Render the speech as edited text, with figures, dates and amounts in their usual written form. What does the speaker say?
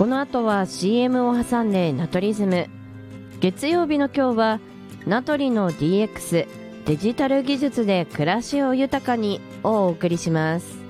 この後は CM を挟んでナトリズム。月曜日の今日はナトリの DX デジタル技術で暮らしを豊かにをお送りします。